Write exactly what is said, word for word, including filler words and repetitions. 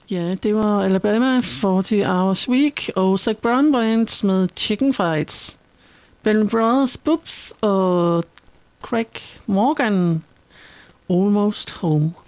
Ja, det var Alabama fyrre Hours Week og Zac Brown Band med Chicken Fights. Bell Brothers Boobs og Craig Morgan Almost Home.